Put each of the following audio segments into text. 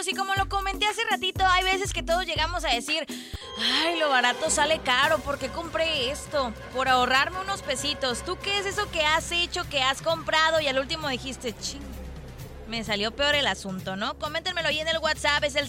Y como lo comenté hace ratito, hay veces que todos llegamos a decir, ay, lo barato sale caro, ¿por qué compré esto? Por ahorrarme unos pesitos. ¿Tú qué es eso que has hecho, que has comprado y al último dijiste, ching, me salió peor el asunto, ¿no? Coméntenmelo ahí en el WhatsApp, es el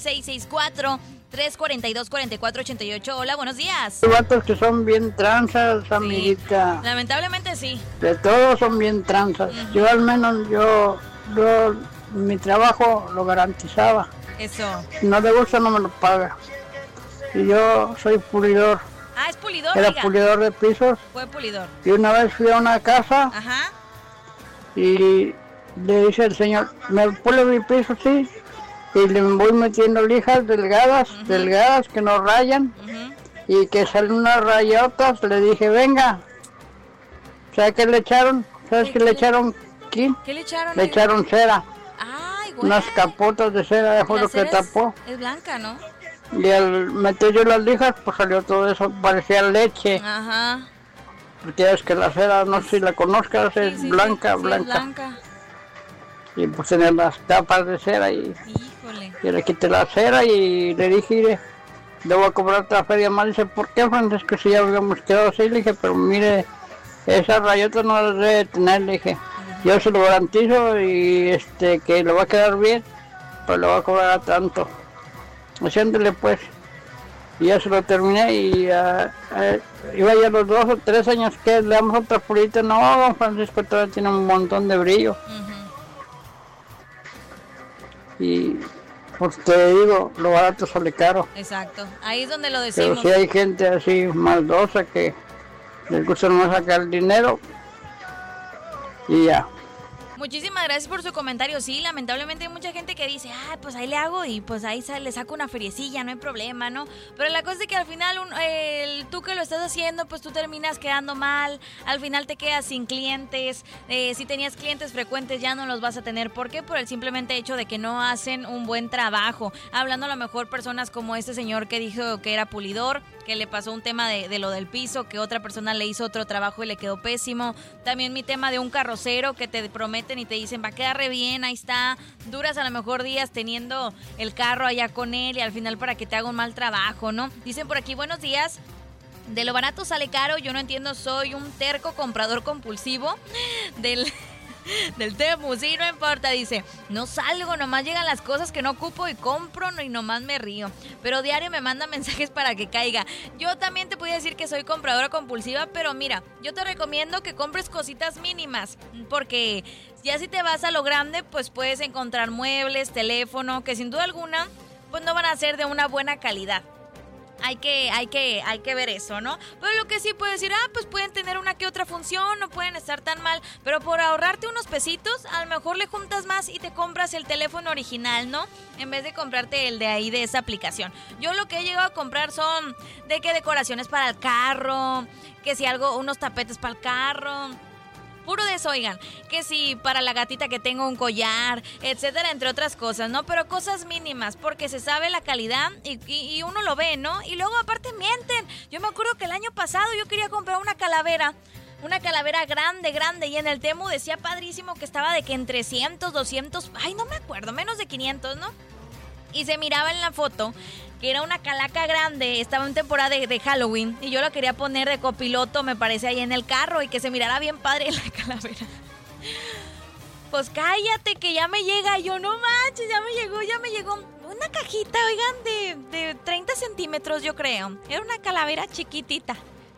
664-342-4488. Hola, buenos días. Hay vatos que son bien tranzas, amiguita. Sí, lamentablemente sí. De todos son bien tranzas. Yo al menos, yo mi trabajo lo garantizaba. Eso. Si no le gusta, no me lo paga. Y yo soy pulidor. Ah, ¿es pulidor? Era Diga. pulidor de pisos. Fue pulidor. Y una vez fui a una casa. Ajá. Y le dice el señor, ¿me pule mi piso? Sí. Y le voy metiendo lijas delgadas, delgadas que no rayan. Y que salen unas rayotas. Le dije, venga. ¿Sabes qué le echaron? ¿Sabes qué le echaron aquí? ¿Qué le echaron? Le echaron cera. Ay, güey. Unas capotas de cera, fue lo que tapó. Es blanca, ¿no? Y al meter yo las lijas, pues salió todo eso, parecía leche. Ajá. Porque es que la cera, no sé si la conozcas, es blanca, sí, blanca. Es blanca. Y pues tenía las capas de cera y... Híjole. Y le quité la cera y le dije, "Mire, le voy a cobrar otra feria más". Dice, ¿por qué, Francisco? Si ya habíamos quedado así. Le dije, pero mire, esas rayotas no las debe tener. Le dije, yo se lo garantizo y que le va a quedar bien, pues le voy a cobrar a tanto. Haciéndole pues. Y ya se lo terminé y iba ya los 2 o 3 años que le damos otra pulita. No, don Francisco todavía tiene un montón de brillo. Y pues te digo, lo barato sale caro. Exacto, ahí es donde lo decimos. Pero si hay gente así maldosa que les gusta nomás sacar el dinero y ya. Muchísimas gracias por su comentario. Sí, lamentablemente hay mucha gente que dice, pues ahí le hago y pues ahí le saco una feriecilla, no hay problema, ¿no? Pero la cosa es que al final tú que lo estás haciendo, pues tú terminas quedando mal, al final te quedas sin clientes. Si tenías clientes frecuentes ya no los vas a tener. ¿Por qué? Por el simplemente hecho de que no hacen un buen trabajo. Hablando a lo mejor personas como este señor que dijo que era pulidor, que le pasó un tema de lo del piso, que otra persona le hizo otro trabajo y le quedó pésimo. También mi tema de un carrocero que te prometen y te dicen, va a quedar re bien, ahí está. Duras a lo mejor días teniendo el carro allá con él y al final para que te haga un mal trabajo, ¿no? Dicen por aquí, buenos días. De lo barato sale caro, yo no entiendo, soy un terco comprador compulsivo del Temu, sí, no importa, dice, no salgo, nomás llegan las cosas que no ocupo y compro y nomás me río, pero diario me manda mensajes para que caiga. Yo también te podría decir que soy compradora compulsiva, pero mira, yo te recomiendo que compres cositas mínimas, porque ya si te vas a lo grande, pues puedes encontrar muebles, teléfono, que sin duda alguna, pues no van a ser de una buena calidad. Hay que ver eso, ¿no? Pero lo que sí puedes decir, pues pueden tener una que otra función, no pueden estar tan mal, pero por ahorrarte unos pesitos, a lo mejor le juntas más y te compras el teléfono original, ¿no? En vez de comprarte el de ahí de esa aplicación. Yo lo que he llegado a comprar son de que decoraciones para el carro, que si algo, unos tapetes para el carro. Puro de eso, oigan, que si para la gatita que tengo un collar, etcétera, entre otras cosas, ¿no? Pero cosas mínimas, porque se sabe la calidad y uno lo ve, ¿no? Y luego aparte mienten. Yo me acuerdo que el año pasado yo quería comprar una calavera grande, y en el Temu decía padrísimo que estaba de que en 300, 200, no me acuerdo, menos de 500, ¿no? Y se miraba en la foto que era una calaca grande, estaba en temporada de Halloween y yo la quería poner de copiloto, me parece, ahí en el carro y que se mirara bien padre la calavera. Pues cállate que ya me llega. Yo no manches, ya me llegó una cajita, oigan, de 30 centímetros yo creo. Era una calavera chiquitita.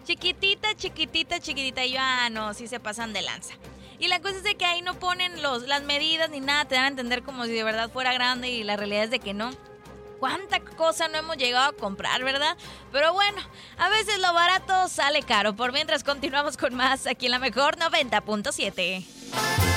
Y yo, no, sí se pasan de lanza. Y la cosa es de que ahí no ponen las medidas ni nada, te dan a entender como si de verdad fuera grande y la realidad es de que no. ¿Cuánta cosa no hemos llegado a comprar, verdad? Pero bueno, a veces lo barato sale caro. Por mientras continuamos con más aquí en la mejor 90.7.